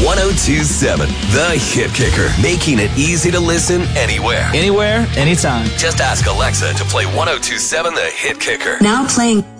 1027, The Hit Kicker, making it easy to listen anywhere. Anywhere, anytime. Just ask Alexa to play 1027, The Hit Kicker. Now playing